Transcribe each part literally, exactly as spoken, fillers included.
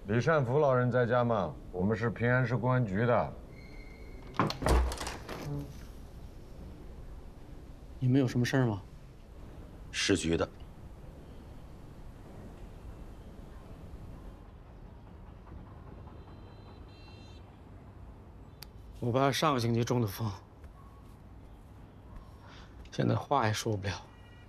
李善福老人在家吗？我们是平安市公安局的。 你们有什么事儿吗？ 市局的。 我爸上个星期中的风，现在话也说不了。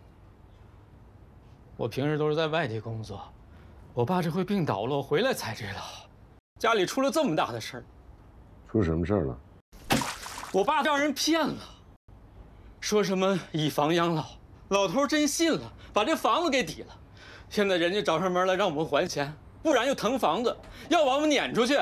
我平时都是在外地工作，我爸这回病倒了，我回来才知道，家里出了这么大的事儿。 出什么事儿了？ 我爸让人骗了，说什么以房养老，老头真信了，把这房子给抵了。现在人家找上门来让我们还钱，不然又腾房子，要把我们撵出去。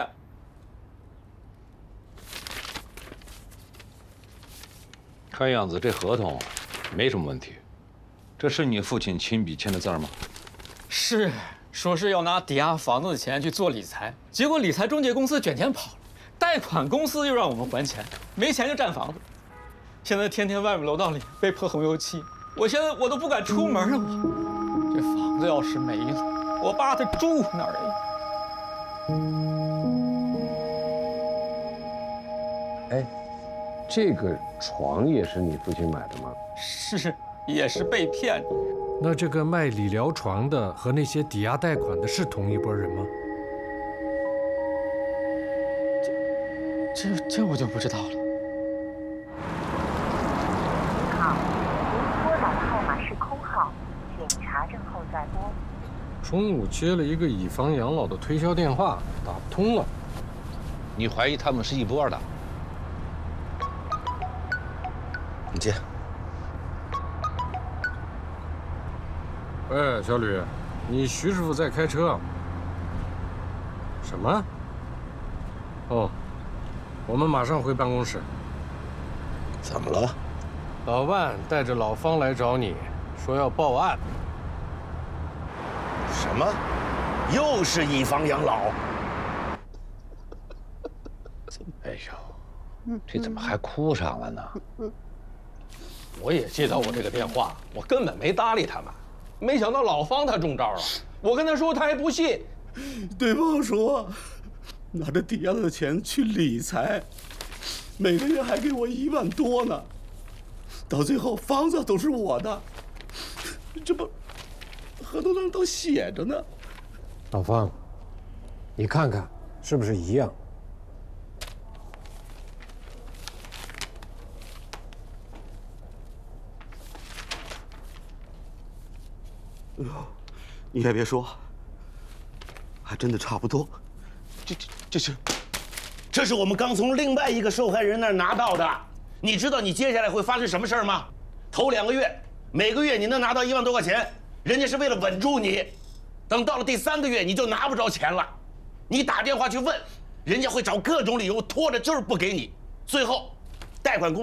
看样子这合同没什么问题。这是你父亲亲笔签的字吗？ 是，说是要拿抵押房子的钱去做理财，结果理财中介公司卷钱跑了，贷款公司又让我们还钱，没钱就占房子。现在天天外面楼道里被泼红油漆，我现在我都不敢出门了。我这房子要是没了，我爸他住哪儿哎， 呀？ 这个床也是你父亲买的吗？ 是，也是被骗的。 那这个卖理疗床的和那些抵押贷款的是同一拨人吗？ 这这这我就不知道了。 您好，您拨打的号码是空号，请查证后再拨。 中午接了一个以房养老的推销电话，打不通了。 你怀疑他们是一波的？ 你接。 喂，小吕，你徐师傅在开车？什么？哦，我们马上回办公室。 怎么了？ 老万带着老方来找你，说要报案。 什么？又是以房养老？ 哎呦，这怎么还哭上了呢？ 我也接到过这个电话，我根本没搭理他们。没想到老方他中招了，我跟他说他还不信。 对方说拿着抵押的钱去理财，每个月还给我一万多呢，到最后房子都是我的，这不合同上都写着呢。 老方，你看看是不是一样？ 哎呦，你也别说，还真的差不多。 这这这是，这是我们刚从另外一个受害人那儿拿到的。你知道你接下来会发生什么事儿吗？头两个月，每个月你能拿到一万多块钱，人家是为了稳住你。等到了第三个月，你就拿不着钱了。你打电话去问，人家会找各种理由拖着就是不给你。最后，贷款公